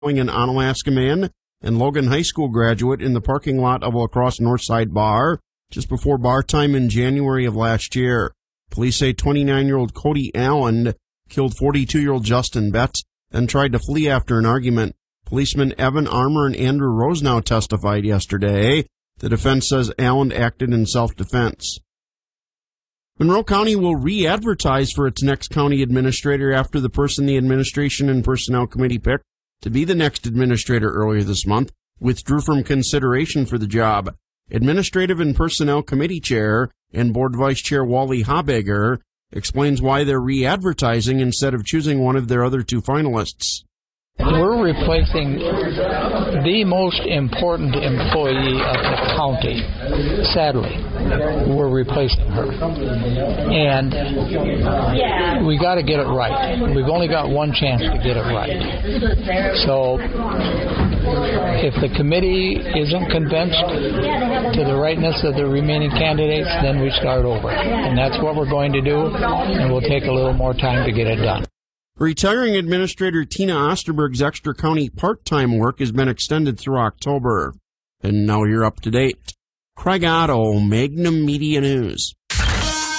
an Onalaska man and Logan High School graduate in the parking lot of La Crosse Northside Bar just before bar time in January of last year. Police say 29-year-old Cody Allen killed 42-year-old Justin Betts and tried to flee after an argument. Policemen Evan Armour and Andrew Rosenau testified yesterday. The defense says Allen acted in self-defense. Monroe County will re-advertise for its next county administrator after the person the Administration and Personnel Committee picked to be the next administrator earlier this month withdrew from consideration for the job. Administrative and Personnel Committee Chair and Board Vice Chair Wally Habeger explains why they're re-advertising instead of choosing one of their other two finalists. We're replacing the most important employee of the county. Sadly, we're replacing her. And we got to get it right. We've only got one chance to get it right. So if the committee isn't convinced to the rightness of the remaining candidates, then we start over. And that's what we're going to do, and we'll take a little more time to get it done. Retiring Administrator Tina Osterberg's extra county part-time work has been extended through October. And now you're up to date. Craig Otto, Magnum Media News.